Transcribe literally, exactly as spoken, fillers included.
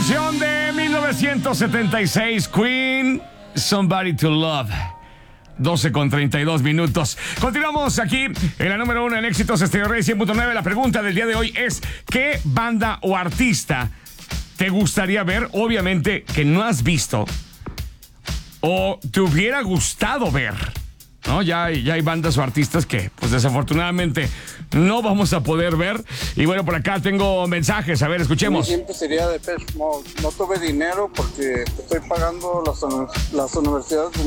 canción de mil novecientos setenta y seis, Queen, Somebody to Love. doce con treinta y dos minutos. Continuamos aquí en la número uno en éxitos Estéreo Rey cien punto nueve. La pregunta del día de hoy es: ¿qué banda o artista te gustaría ver? Obviamente que no has visto o te hubiera gustado ver, ¿no? Ya hay, ya hay bandas o artistas que, pues desafortunadamente, no vamos a poder ver. Y bueno, por acá tengo mensajes. A ver, escuchemos. Mi siempre sería Depeche Mode. No tuve dinero porque estoy pagando las, las universidades